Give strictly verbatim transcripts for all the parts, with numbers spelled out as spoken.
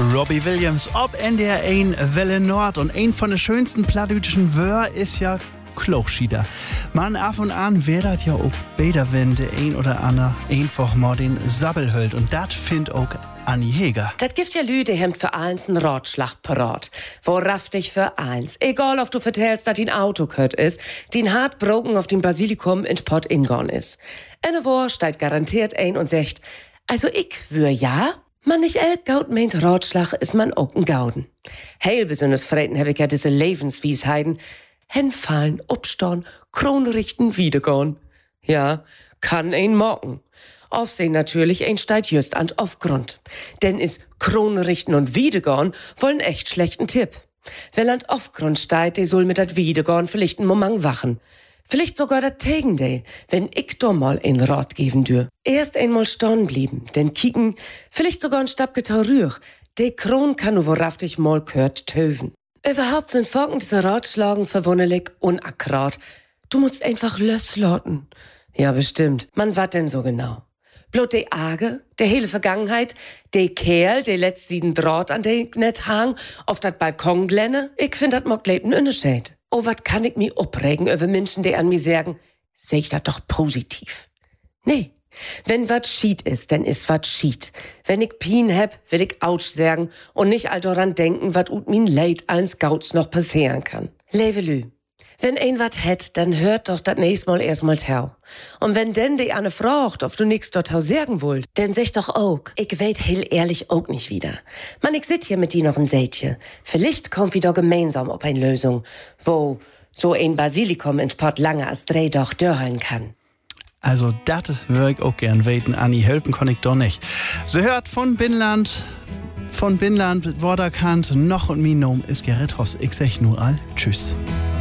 Robbie Williams, ob N D R eins Welle Nord. Und ein von den schönsten plattdütschen Wör ist ja Klochschieder. Man af und an werdet ja auch beider, wenn der ein oder andere einfach mal den Sabbel hüllt. Und das find auch Anni Heger. Das gibt ja Lüde hemmt für eins einen Ratschlag parat. Worauf dich für eins. Egal, ob du vertellst, dass dein Auto kört ist, den hart broken auf dem Basilikum in Pott ingon ist. Eine Woche steigt garantiert ein und sagt, also ich wür ja, man nicht elk Gaut meint Ratschlag, ist man auch ein Gauden. Heil besonders Freten hab ich ja diese Lebenswiesheiten. Hinfallen, upstauen, Krone richten, wiedergorn. Ja, kann ein mocken. Aufsehen natürlich ein steigt just an Aufgrund. Denn is Krone richten und wiedergorn wollen echt schlechten Tipp. Wer an Aufgrund steigt, der soll mit dat wiedergorn vielleicht einen Moment wachen. Vielleicht sogar dat Tegendale, wenn ich doch mal ein Rat geben dür. Erst einmal stehen blieben, denn kicken, vielleicht sogar ein Stabgetau rühr. De Kron kann nur worauf dich mal gehört töven. Überhaupt sind Folgen dieser Ratschlagen verwunderlich unakkurat. Du musst einfach loslaten. Ja, bestimmt. Man wat denn so genau? Bloß de Arge, der hele Vergangenheit, de Kerl, der letzt sieden Draht an de net hang, auf dat Balkon glenne, ich find dat mock lebten Unterschied. Oh, wat kann ich mi opregen über Menschen, die an mi sagen, seh ich dat doch positiv. Nee. Wenn wat schied ist, dann ist wat schied. Wenn ich Pien heb, will ich Autsch sagen und nicht all daran denken, wat ut min Leid als Gauts noch passieren kann. Levelü. Wenn ein wat het, dann hört doch dat nächst Mal erstmal tau. Und wenn denn die Anne fragt, ob du nix dort tau sagen wollt, dann sag doch auch, ich weet heel ehrlich auch nicht wieder. Man, ich sit hier mit dir noch ein Sätje. Vielleicht kommt wieder gemeinsam ob ein Lösung, wo so ein Basilikum in Pott lange als Dreh doch dörren kann. Also, das würde ich auch gern weten. Anni, helfen kann ich doch nicht. Sie hört von Binnland, von Binnland, Worderkant, noch und mein Nom ist Gerrit Hoss. Ich sag nur all Tschüss.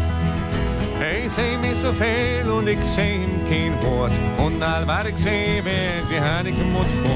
Hij zei mir so viel und ich seh ihm kein Wort. Und all was ich seh, wie han ich gemut vor.